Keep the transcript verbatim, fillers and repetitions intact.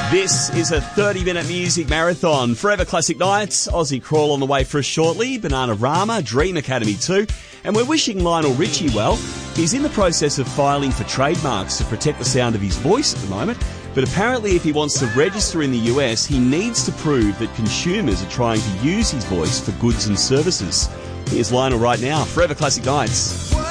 This is a thirty-minute music marathon. Forever Classic Nights, Aussie Crawl on the way for us shortly, Bananarama, Dream Academy too, and we're wishing Lionel Richie well. He's in the process of filing for trademarks to protect the sound of his voice at the moment, but apparently if he wants to register in the U S, he needs to prove that consumers are trying to use his voice for goods and services. Here's Lionel right now, Forever Classic Nights.